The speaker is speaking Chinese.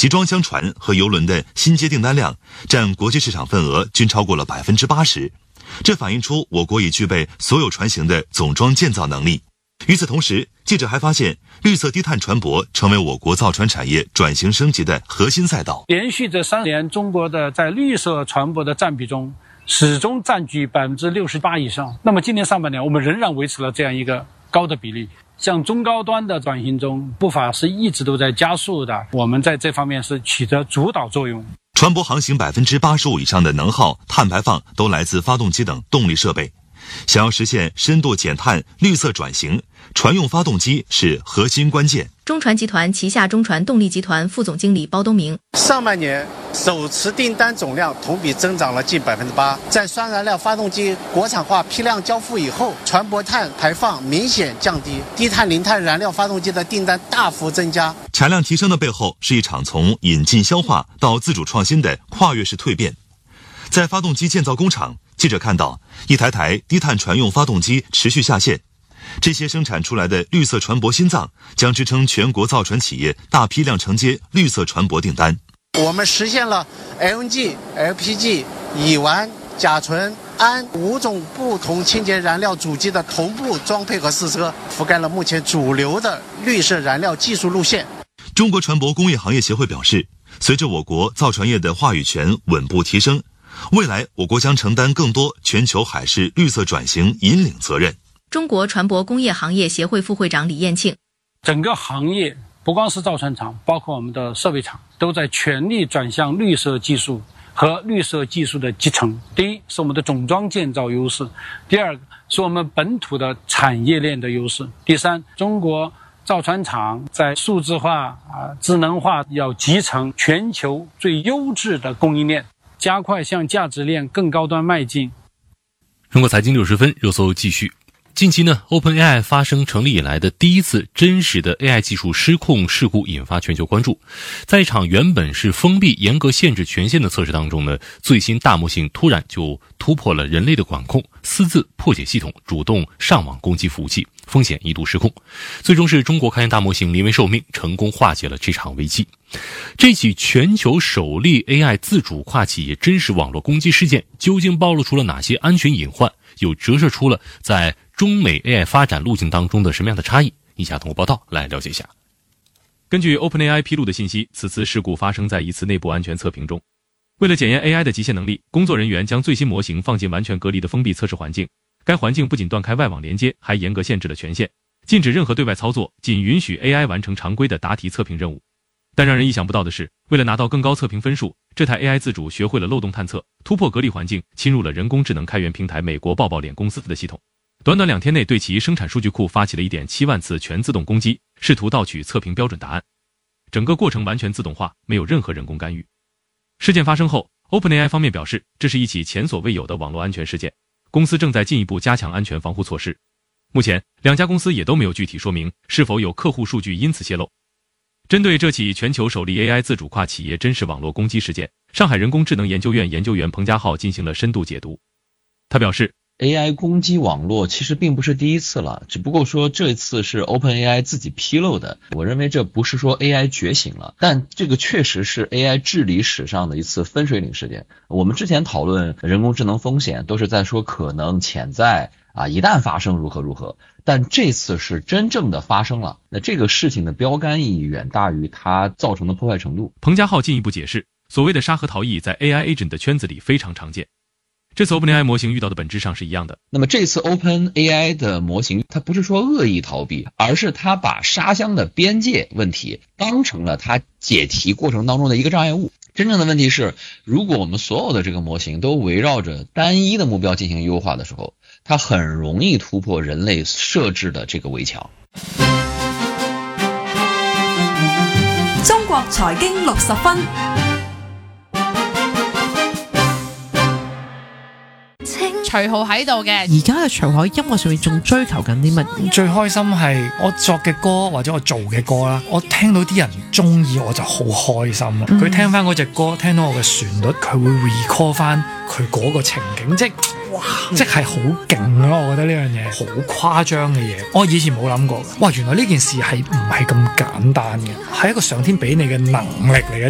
集装箱船和邮轮的新接订单量占国际市场份额均超过了80%，这反映出我国已具备所有船型的总装建造能力。与此同时，记者还发现，绿色低碳船舶成为我国造船产业转型升级的核心赛道。 连续这3年，中国的在绿色船舶的占比中始终占据68%以上。那么今年上半年，我们仍然维持了这样一个高的比例。像中高端的转型中，步伐是一直都在加速的，我们在这方面是起着主导作用。 船舶航行85%以上的能耗、碳排放都来自发动机等动力设备。想要实现深度减碳、绿色转型，船用发动机是核心关键。 中船集团旗下中船动力集团副总经理包东明： 上半年手持订单总量同比增长了近8%，在双燃料发动机国产化批量交付以后，船舶碳排放明显降低，低碳零碳燃料发动机的订单大幅增加。 产量提升的背后是一场从引进消化到自主创新的跨越式蜕变。在发动机建造工厂，记者看到一台台低碳船用发动机持续下线，这些生产出来的绿色船舶心脏将支撑全国造船企业大批量承接绿色船舶订单。 我们实现了 LNG、LPG、乙烷、甲醇、氨5种不同清洁燃料主机的同步装配和试车，覆盖了目前主流的绿色燃料技术路线。 中国船舶工业行业协会表示，随着我国造船业的话语权稳步提升，未来我国将承担更多全球海事绿色转型引领责任。 中国船舶工业行业协会副会长李彦庆： 整个行业不光是造船厂，包括我们的设备厂，都在全力转向绿色技术和绿色技术的集成。第一是我们的总装建造优势，第二是我们本土的产业链的优势，第三，中国造船厂在数字化、智能化要集成全球最优质的供应链，加快向价值链更高端迈进。 中国财经60分热搜继续。近期呢 OpenAI 发生成立以来的第一次真实的 AI 技术失控事故引发全球关注。在一场原本是封闭严格限制权限的测试当中呢，最新大模型突然就突破了人类的管控，私自破解系统，主动上网攻击服务器，风险一度失控。最终是中国开源大模型临危受命，成功化解了这场危机。这起全球首例 AI 自主跨企业真实网络攻击事件究竟暴露出了哪些安全隐患，又折射出了在中美 AI 发展路径当中的什么样的差异？以下通过报道来了解一下。根据 OpenAI 披露的信息，此次事故发生在一次内部安全测评中。为了检验 AI 的极限能力，工作人员将最新模型放进完全隔离的封闭测试环境。该环境不仅断开外网连接，还严格限制了权限，禁止任何对外操作，仅允许 AI 完成常规的答题测评任务。但让人意想不到的是，为了拿到更高测评分数，这台 AI 自主学会了漏洞探测，突破隔离环境，侵入了人工智能开源平台美国抱抱脸公司的系统。短短2天内对其生产数据库发起了 1.7 万次全自动攻击，试图盗取测评标准答案。整个过程完全自动化，没有任何人工干预。事件发生后， OpenAI 方面表示，这是一起前所未有的网络安全事件，公司正在进一步加强安全防护措施。目前2家公司也都没有具体说明是否有客户数据因此泄露。针对这起全球首例 AI 自主跨企业真实网络攻击事件，上海人工智能研究院研究员彭家浩进行了深度解读。他表示， AI 攻击网络其实并不是第一次了，只不过说这次是 OpenAI 自己披露的。我认为这不是说 AI 觉醒了，但这个确实是 AI 治理史上的一次分水岭事件。我们之前讨论人工智能风险都是在说可能潜在一旦发生如何如何，但这次是真正的发生了，那这个事情的标杆意义远大于它造成的破坏程度。 彭家浩进一步解释，所谓的沙盒逃逸在 AI agent 的圈子里非常常见，这次 OpenAI 模型遇到的本质上是一样的。 那么这次 OpenAI 的模型，它不是说恶意逃避，而是它把沙箱的边界问题当成了它解题过程当中的一个障碍物。真正的问题是，如果我们所有的这个模型都围绕着单一的目标进行优化的时候，它很容易突破人类设置的这个围墙。 中國財經60分。 徐浩喺度嘅， 而家嘅徐浩喺音樂上面仲追求緊啲乜嘢？ 最開心係我作嘅歌或者我做嘅歌啦，我聽到啲人中意我就好開心啦。佢聽翻嗰隻歌，聽到我嘅旋律，佢會 recall 翻佢嗰個情景，即係好勁咯！我覺得呢樣嘢好誇張嘅嘢，我以前冇諗過。哇，原來呢件事係唔係咁簡單嘅，係一個上天俾你嘅能力嚟嘅。